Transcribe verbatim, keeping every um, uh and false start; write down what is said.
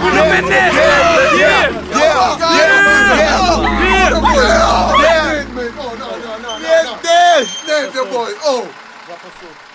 Bruno Menezes! Yeah! Yeah! Yeah! Yeah! Yeah! No, no, no, no, no. Menezes! Name your boy. Oh. Já passou.